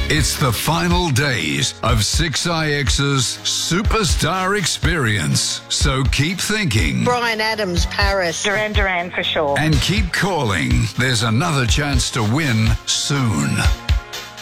It's the final days of 6IX's Superstar Experience. So keep thinking. Bryan Adams, Paris. Duran Duran for sure. And keep calling. There's another chance to win soon.